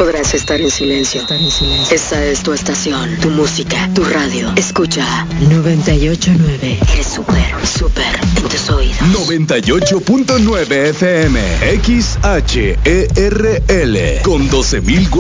podrás estar en silencio. Esta es tu estación, tu música, tu radio. Escucha 98.9. Eres súper en tus oídos. 98.9 FM XHERL con 12,000